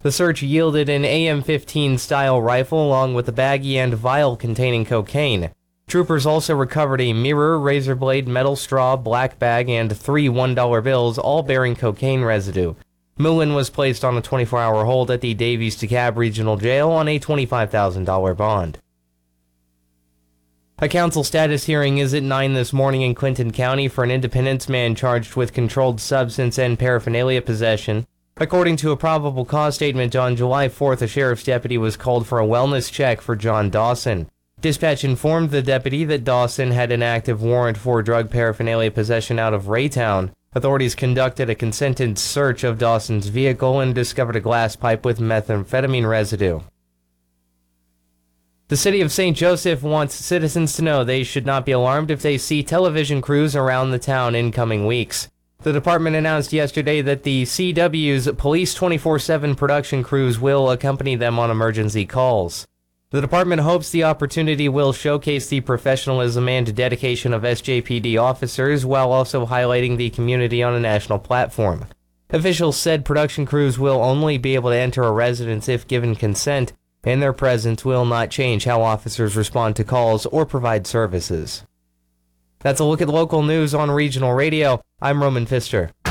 The search yielded an AM-15 style rifle along with a baggie and vial containing cocaine. Troopers also recovered a mirror, razor blade, metal straw, black bag, and 3 $1 bills, all bearing cocaine residue. Mullen was placed on a 24-hour hold at the Davies-DeKalb Regional Jail on a $25,000 bond. A council status hearing is at 9 this morning in Clinton County for an Independence man charged with controlled substance and paraphernalia possession. According to a probable cause statement on July 4th, a sheriff's deputy was called for a wellness check for John Dawson. Dispatch informed the deputy that Dawson had an active warrant for drug paraphernalia possession out of Raytown. Authorities conducted a consented search of Dawson's vehicle and discovered a glass pipe with methamphetamine residue. The city of St. Joseph wants citizens to know they should not be alarmed if they see television crews around the town in coming weeks. The department announced yesterday that the CW's Police 24/7 production crews will accompany them on emergency calls. The department hopes the opportunity will showcase the professionalism and dedication of SJPD officers while also highlighting the community on a national platform. Officials said production crews will only be able to enter a residence if given consent, and their presence will not change how officers respond to calls or provide services. That's a look at local news on Regional Radio. I'm Roman Pfister.